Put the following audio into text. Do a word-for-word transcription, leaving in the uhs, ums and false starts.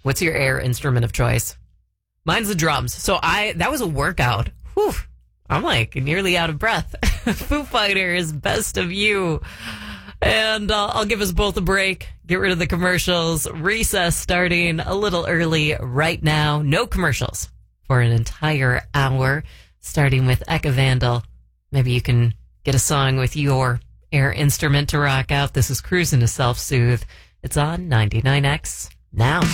What's your air instrument of choice? Mine's the drums. So I that was a workout. Whew. I'm like nearly out of breath. Foo Fighters, Best of You. And uh, I'll give us both a break. Get rid of the commercials. Recess starting a little early right now. No commercials for an entire hour, starting with Eka Vandal. Maybe you can get a song with your air instrument to rock out. This is Cruising to Self-Soothe. It's on ninety-nine X now.